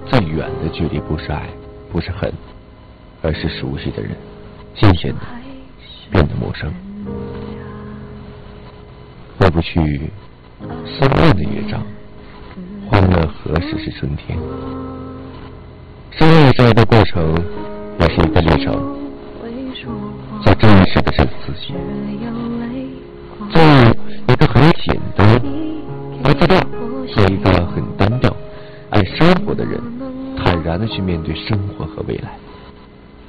最远的距离不是爱，不是恨，而是熟悉的人，渐渐的变得陌生。过不去3万的乐章，欢乐何时是春天？生命这个过程也是一个历程，做真实的自己，做一个很简单而自大，做一个很单调爱生活的人，坦然的去面对生活和未来。